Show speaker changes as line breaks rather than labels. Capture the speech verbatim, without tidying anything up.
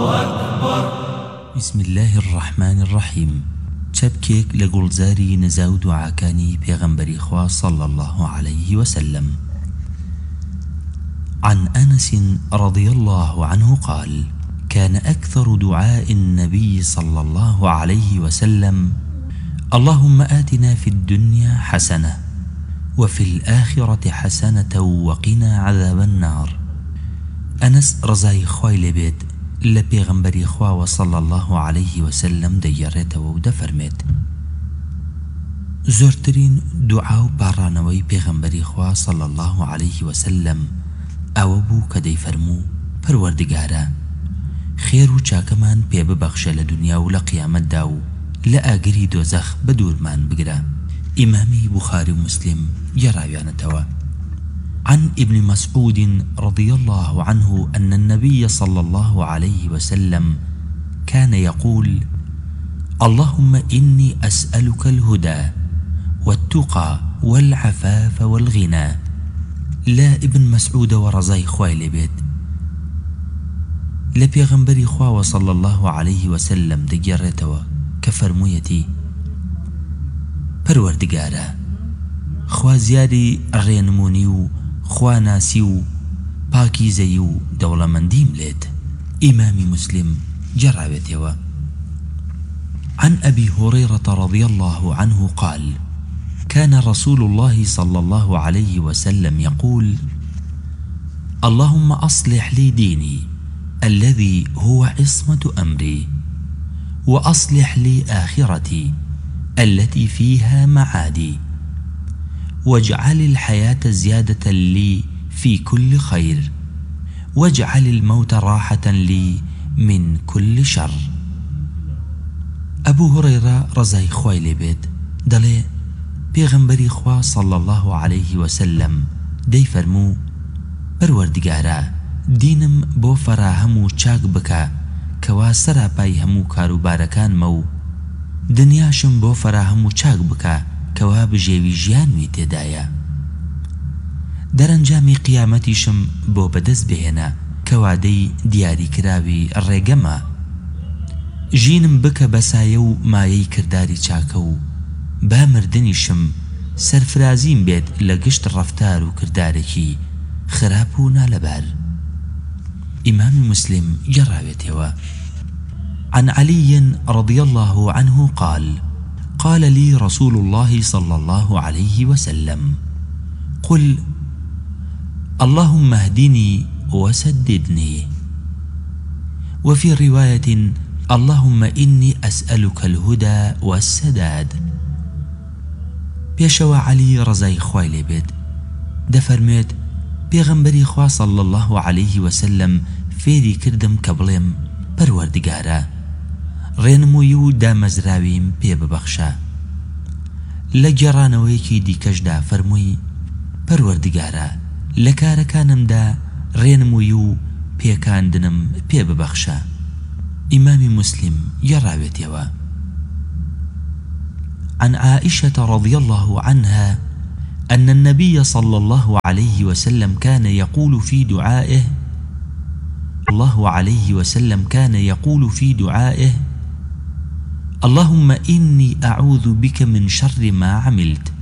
بسم الله الرحمن الرحيم. چەپکێک لە گوڵجاری نزا و دوعاکانی پێغەمبەری خوا صلى الله عليه وسلم. عن أنس رضي الله عنه قال: كان أكثر دعاء النبي صلى الله عليه وسلم: اللهم آتنا في الدنيا حسنة وفي الآخرة حسنة وقنا عذاب النار. أنس رضای خوای لێبێت لە پێغەمبەری خواوە صلى الله عليه وسلم دەیگەڕێتەوە و دەفەرمێت: زۆرترین دوعا و پاڕانەوەی پێغەمبەری خوا صلى الله عليه وسلم ئەوە بوو کە دەیفەرموو: پەروەردگارە، خێر و چاکەمان پێ ببەخشە لە دنیا و لە قیامەتدا و لە ئاگری دۆزەخ بە دوورمان بگرە. ئیمامی بوخاری و مسلم گێڕاویانەتەوە. عن ابن مسعود رضي الله عنه أن النبي صلى الله عليه وسلم كان يقول: اللهم إني أسألك الهدى والتقى والعفاف والغنى. لا ابن مسعود ورزاي خوای لێبێت لە پێغەمبەری خواوە صلى الله عليه وسلم دەگێڕێتەوە کە فەرموویەتی: پەروەردگارە، خوا زیادی ڕێنمونی و خواناسی و پاکیزەی و دەوڵەمەندیم لێت. ئیمامی مسلم گێڕاوێتەوە. عن أبي هريرة رضي الله عنه قال: كان رسول الله صلى الله عليه وسلم يقول: اللهم أصلح لي ديني الذي هو عصمة أمري، وأصلح لي آخرتي التي فيها معادي، واجعل الحياة زيادة لي في كل خير، واجعل الموت راحة لي من كل شر. أبو هريرة رضای خوای لێبێت دەڵێ پێغەمبەری خوا صلى الله عليه وسلم دەیفەرموو: پەروەردگارە، دینم بۆ فەراهەم و چاک بکە کەوا سەراپای هەموو کاروبارەکانمە و دنیاشم بۆ فەراهەم و چاک بکە کەوا بژێوی ژیانوی تێدایە. دەرەنجامی قیامەتیشم بۆ بەدەست بهێنە کەوادەی دیاریکراوی ڕێگەمە. ژینم بکە بەسایە و مایەی کرداری چاکە و با مردنیشم سەرفرازیم بێت لە گشت ڕەفتار و کردارێکی خراپ و نالەبار. ئیمامی مسلم گێڕاوێتەوە. عن علي رضي الله عنه قال: قال لي رسول الله صلى الله عليه وسلم: قل اللهم اهدني وسددني. وفي رواية: اللهم إني أسألك الهدى والسداد. پێشەوە علی ڕزای خوای لێبێت دەفەرمێت: پێغەمبەری خوا صلى الله عليه وسلم فێری کردم کە بڵێم: پەروەردگارە، ڕێنمووی و دامەزراویم پێ ببەخشە. لە گێڕانەوەیەکی دیکەشدا فەرمووی: پەروەردگارە، لە کارەکانمدا ڕێنمووی و پێکاندنم پێ ببەخشە. ئیمامی مسلم گێڕاوێتەوە. عن عائشة رضي الله عنها أن النبي صلى الله عليه وسلم كان يقول في دعائه الله عليه وسلم كان يقول في دعائه: اللهم إني أعوذ بك من شر ما عملت